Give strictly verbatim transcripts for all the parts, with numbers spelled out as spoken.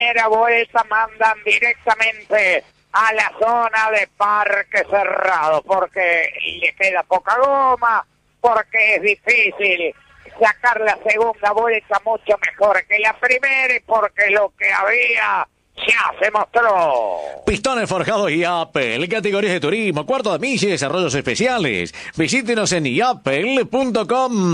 primera vuelta mandan directamente a la zona de Parque Cerrado, porque le queda poca goma, porque es difícil sacar la segunda vuelta mucho mejor que la primera, y porque lo que había ya se mostró. Pistones forjados Yapel, categorías de turismo, cuarto de milla y desarrollos especiales. Visítenos en yapel punto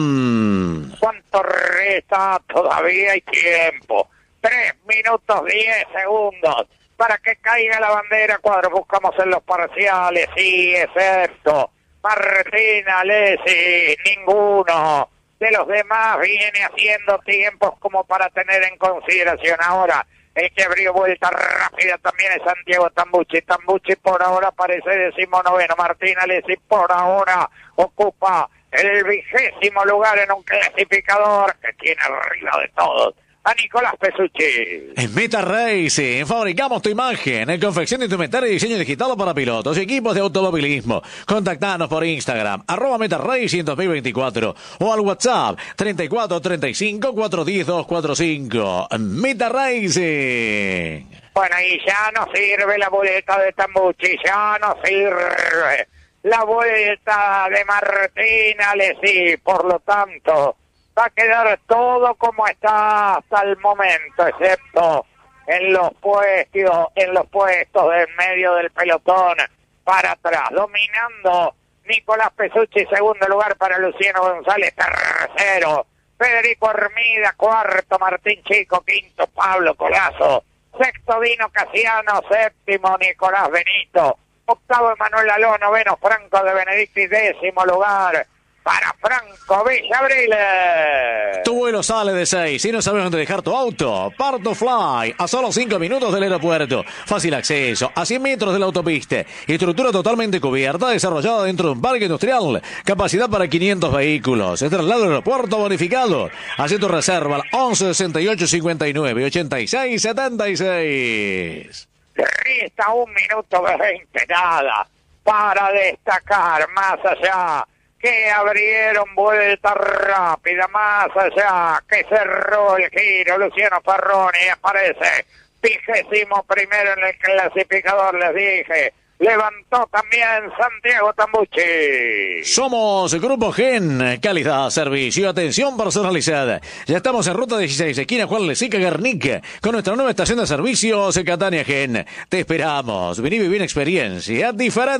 com. ¿Cuánto resta? Todavía hay tiempo. Tres minutos diez segundos para que caiga la bandera. Cuadro, buscamos en los parciales, sí, excepto Martina, Alessi, ninguno de los demás viene haciendo tiempos como para tener en consideración. Ahora, el que abrió vuelta rápida también es Santiago Tambucci. Tambucci por ahora parece decimonoveno. Martín Alessi por ahora ocupa el vigésimo lugar en un clasificador que tiene arriba de todos a Nicolás Pesucci. En Meta Racing fabricamos tu imagen en confección de indumentaria y diseño digital para pilotos y equipos de automovilismo. Contactanos por Instagram, arroba Meta Racing dos mil veinticuatro, o al WhatsApp treinta y cuatro treinta y cinco cuatrocientos diez doscientos cuarenta y cinco. Meta Racing. Bueno, y ya no sirve la boleta de Tambucci, ya no sirve la vuelta de Martín Alessi, por lo tanto va a quedar todo como está hasta el momento, excepto en los puestos, en los puestos del medio del pelotón para atrás. Dominando Nicolás Pesucci, segundo lugar para Luciano González, tercero Federico Hermida, cuarto Martín Chico, quinto Pablo Colazo, sexto Dino Casiano, séptimo Nicolás Benito, octavo Emanuel Aló, noveno Franco de Benedicti, décimo lugar para Franco Villabriles. Tu vuelo sale de seis y no sabes dónde dejar tu auto. Parto Fly, a solo cinco minutos del aeropuerto. Fácil acceso, a cien metros de la autopista. Estructura totalmente cubierta, desarrollada dentro de un parque industrial. Capacidad para quinientos vehículos. El traslado al aeropuerto bonificado. Haz tu reserva al once sesenta y ocho cincuenta y nueve ochenta y seis setenta y seis. Resta un minuto veinte, nada para destacar más allá que abrieron vuelta rápida, más allá que cerró el giro Luciano Ferroni, aparece vigésimo primero en el clasificador, les dije, levantó también Santiago Tambucci. Somos Grupo Gen, calidad, servicio y atención personalizada. Ya estamos en ruta dieciséis, esquina Juan Lezica Guernica, con nuestra nueva estación de servicios Catania Gen. Te esperamos, vení y viví una experiencia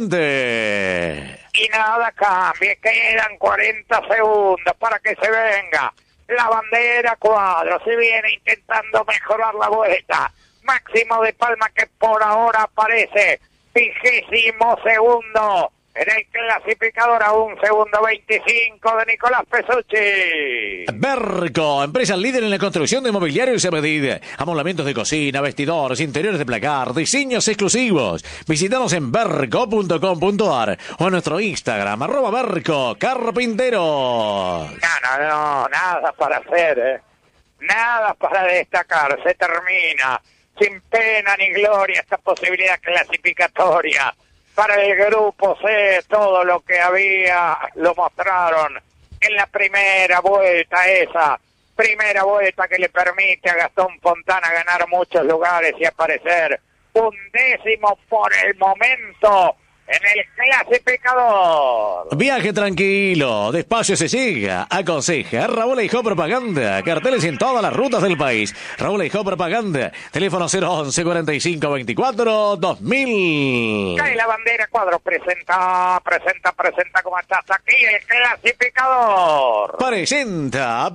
diferente. Y nada cambie, quedan cuarenta segundos para que se venga la bandera. Cuadro, se viene intentando mejorar la vuelta. Máximo de Palma, que por ahora aparece vigésimo segundo en el clasificador, a un segundo veinticinco de Nicolás Pesucci. Berco, empresa líder en la construcción de mobiliario y a medida. Amoblamientos de cocina, vestidores, interiores de placar, diseños exclusivos. Visítanos en berco punto com punto ar o en nuestro Instagram, arroba Berco Carpintero. No, no, no, nada para hacer, ¿eh? Nada para destacar. Se termina sin pena ni gloria esta posibilidad clasificatoria para el grupo C. Todo lo que había lo mostraron en la primera vuelta, esa primera vuelta que le permite a Gastón Fontana ganar muchos lugares y aparecer un décimo por el momento en el clasificador. Viaje tranquilo, despacio se llega. Aconseja Raúl Eijó Propaganda. Carteles en todas las rutas del país. Raúl Eijó Propaganda. Teléfono cero once cuarenta y cinco veinticuatro dos mil. Cae la bandera. Cuadro presenta, presenta, presenta. ¿Cómo estás? Aquí el clasificador. Presenta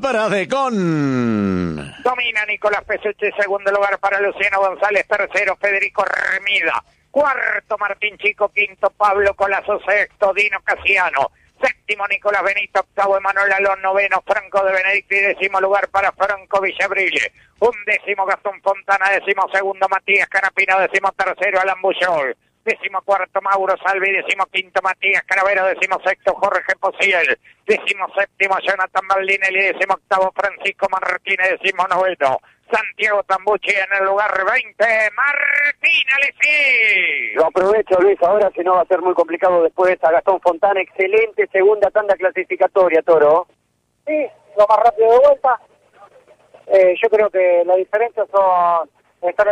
Paradecon. Domina Nicolás Pesucci, segundo lugar para Luciano González, tercero Federico Hermida, cuarto Martín Chico, quinto Pablo Colazo, sexto Dino Casiano, séptimo Nicolás Benito, octavo Emanuel Alón, noveno Franco de Benedicti, décimo lugar para Franco Villabriles, un décimo Gastón Fontana, décimo segundo Matías Canapino, décimo tercero Alan Bullol, décimo cuarto Mauro Salvi, décimo quinto Matías Caravero, décimo sexto Jorge Posiel, décimo séptimo Jonathan Baldinelli, décimo octavo Francisco Martínez, décimo noveno Santiago Tambucci en el lugar veinte, Martín Alessi. Lo aprovecho, Luis, ahora si no va a ser muy complicado después a Gastón Fontana. Excelente segunda tanda clasificatoria, Toro. Sí, lo más rápido de vuelta. Eh, yo creo que la diferencia son Estará